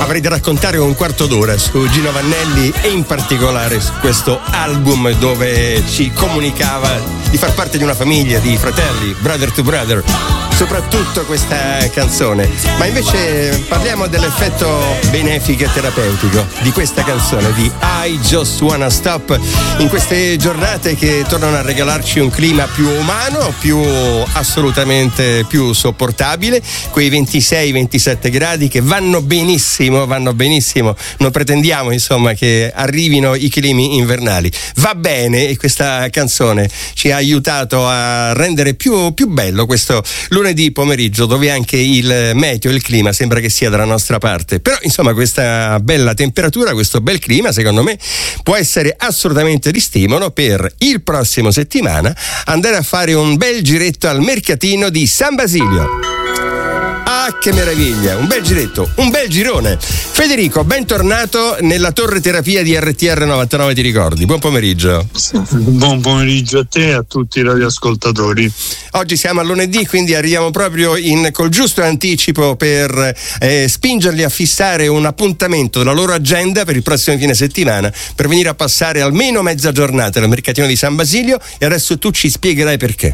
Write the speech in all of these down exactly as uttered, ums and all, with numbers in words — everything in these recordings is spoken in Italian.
avrei da raccontare un quarto d'ora su Gino Vannelli e in particolare su questo album dove ci comunicava di far parte di una famiglia, di fratelli, brother to brother, soprattutto questa canzone. Ma invece parliamo dell'effetto benefico e terapeutico di questa canzone, di I Just Wanna Stop, in queste giornate che tornano a regalarci un clima più umano, più assolutamente più sopportabile, quei ventisei ventisette gradi che vanno benissimo, vanno benissimo, non pretendiamo insomma che arrivino i climi invernali. Va bene, e questa canzone ci ha aiutato a rendere più, più bello questo lunedì pomeriggio, dove anche il meteo, il clima sembra che sia dalla nostra parte. Però insomma questa bella temperatura, questo bel clima, secondo me può essere assolutamente di stimolo per il prossimo settimana andare a fare un bel giretto al mercatino di San Basilio. Ah, che meraviglia, un bel giretto, un bel girone. Federico, bentornato nella torre terapia di R T R novantanove, ti ricordi? Buon pomeriggio. Buon pomeriggio a te e a tutti i radioascoltatori. Oggi siamo a lunedì, quindi arriviamo proprio in, col giusto anticipo per eh, spingerli a fissare un appuntamento della loro agenda per il prossimo fine settimana, per venire a passare almeno mezza giornata nel mercatino di San Basilio, e adesso tu ci spiegherai perché.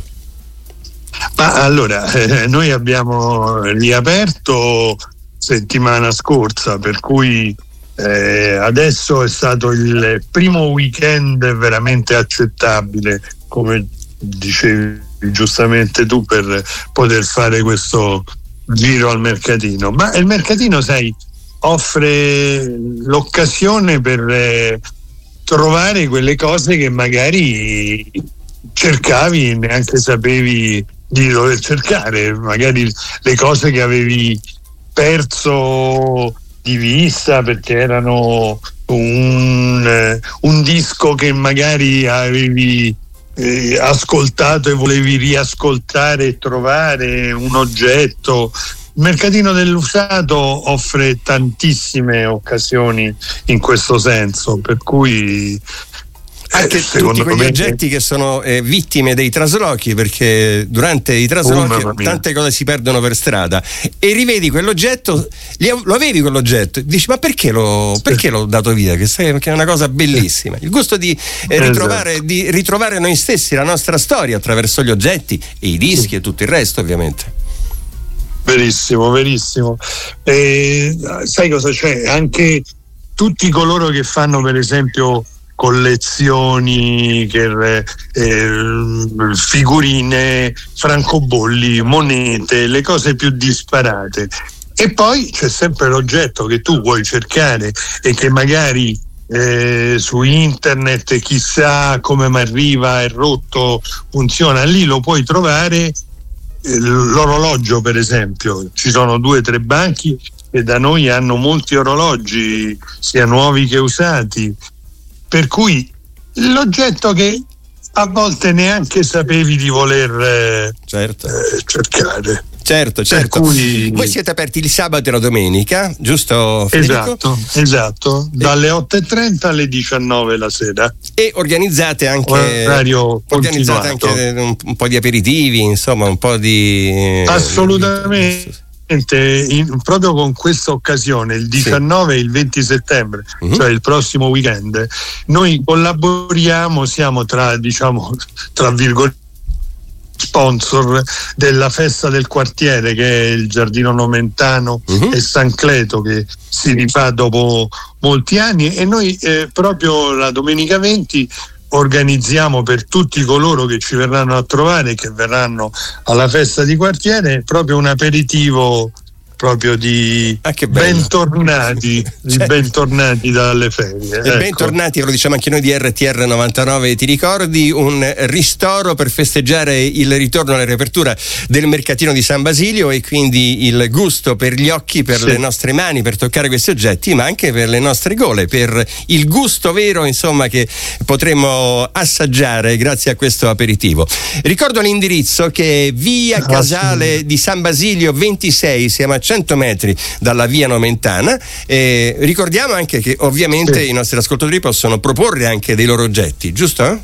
Ma allora, eh, noi abbiamo riaperto settimana scorsa, per cui eh, adesso è stato il primo weekend veramente accettabile, come dicevi giustamente tu, per poter fare questo giro al mercatino. Ma il mercatino, sai, offre l'occasione per eh, trovare quelle cose che magari cercavi e neanche sapevi di dover cercare, magari le cose che avevi perso di vista perché erano un, un disco che magari avevi eh, ascoltato e volevi riascoltare e trovare, un oggetto. Il mercatino dell'usato offre tantissime occasioni in questo senso, per cui anche eh, tutti quegli me... oggetti che sono eh, vittime dei traslochi, perché durante i traslochi oh, tante cose si perdono per strada e rivedi quell'oggetto, lo avevi quell'oggetto, dici ma perché, lo, perché l'ho dato via, che è una cosa bellissima, il gusto di, eh, ritrovare, esatto. di ritrovare noi stessi, la nostra storia attraverso gli oggetti e i dischi sì. e tutto il resto, ovviamente. Verissimo, verissimo. E sai cosa c'è? Anche tutti coloro che fanno per esempio collezioni, che, eh, figurine, francobolli, monete, le cose più disparate, e poi c'è sempre l'oggetto che tu vuoi cercare e che magari eh, su internet chissà come mi arriva, è rotto, funziona, lì lo puoi trovare. L'orologio per esempio, ci sono due o tre banchi che da noi hanno molti orologi sia nuovi che usati, per cui l'oggetto che a volte neanche sapevi di voler eh, certo. eh, cercare. Certo, certo. Cui... Voi siete aperti il sabato e la domenica, giusto Federico? Esatto, esatto, dalle otto e trenta alle diciannove la sera. E organizzate anche orario organizzate anche un, un po' di aperitivi, insomma, un po' di assolutamente. In, proprio con questa occasione, il diciannove e sì. il venti settembre, uh-huh. cioè il prossimo weekend, noi collaboriamo, siamo tra, diciamo, tra virgolette sponsor della festa del quartiere, che è il Giardino Nomentano uh-huh. e San Cleto, che si rifà dopo molti anni, e noi eh, proprio la domenica venti organizziamo per tutti coloro che ci verranno a trovare, che verranno alla festa di quartiere, proprio un aperitivo proprio di ah, bentornati, di certo. bentornati dalle ferie. E ecco. Bentornati, ve lo diciamo anche noi di R T R novantanove, ti ricordi, un ristoro per festeggiare il ritorno alla riapertura del mercatino di San Basilio, e quindi il gusto per gli occhi, per sì. le nostre mani, per toccare questi oggetti, ma anche per le nostre gole, per il gusto vero, insomma, che potremo assaggiare grazie a questo aperitivo. Ricordo l'indirizzo, che è via Casale di San Basilio ventisei, siamo a cento metri dalla via Nomentana. E ricordiamo anche che ovviamente sì. i nostri ascoltatori possono proporre anche dei loro oggetti, giusto?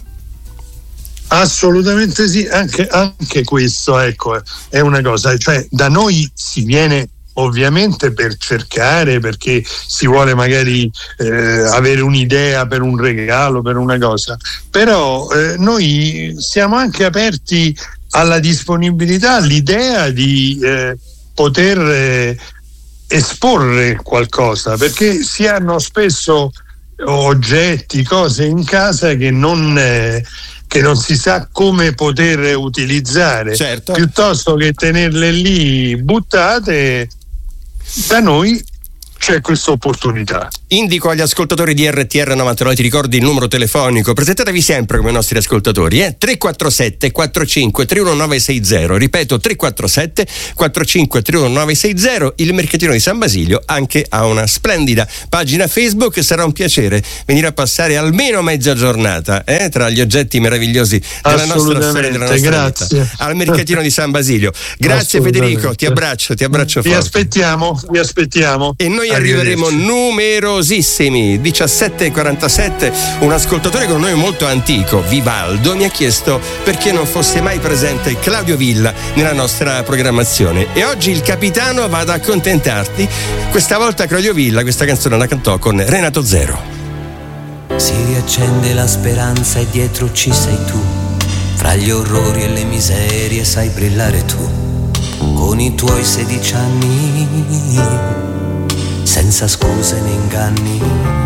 Assolutamente sì, anche, anche questo, ecco, è una cosa, cioè da noi si viene ovviamente per cercare, perché si vuole magari eh, avere un'idea per un regalo, per una cosa, però eh, noi siamo anche aperti alla disponibilità, all'idea di eh, poter eh, esporre qualcosa, perché si hanno spesso oggetti, cose in casa che non eh, che non si sa come poter utilizzare, certo. Piuttosto che tenerle lì buttate, da noi c'è questa opportunità. Indico agli ascoltatori di R T R novantanove, ti ricordi il numero telefonico, presentatevi sempre come i nostri ascoltatori, eh? tre quattro sette quattro cinque tre uno nove sei zero, ripeto tre quattro sette quattro cinque tre uno nove sei zero. Il Mercatino di San Basilio anche ha una splendida pagina Facebook, sarà un piacere venire a passare almeno mezza giornata eh? tra gli oggetti meravigliosi della nostra storia, della nostra grazie. vita, al Mercatino di San Basilio. Grazie Federico, ti abbraccio, ti abbraccio vi forte. aspettiamo, vi aspettiamo e noi arriveremo numerosissimi. Diciassette e quarantasette. Un ascoltatore con noi molto antico, Vivaldo, mi ha chiesto perché non fosse mai presente Claudio Villa nella nostra programmazione, e oggi il capitano va ad accontentarti. Questa volta Claudio Villa questa canzone la cantò con Renato Zero. Si riaccende la speranza e dietro ci sei tu, fra gli orrori e le miserie sai brillare tu, con i tuoi sedici anni, senza scuse né inganni.